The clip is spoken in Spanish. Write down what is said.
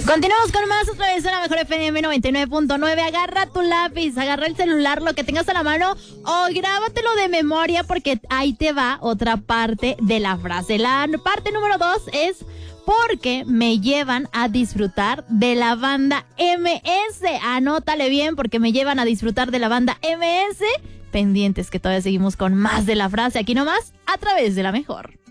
Continuamos con más otra vez en la mejor FM 99.9. Agarra tu lápiz, agarra el celular, lo que tengas a la mano o grábatelo de memoria porque ahí te va otra parte de la frase. La parte número 2 es porque me llevan a disfrutar de la banda MS. Anótale bien porque me llevan a disfrutar de la banda MS. Pendientes que todavía seguimos con más de la frase aquí nomás a través de la mejor.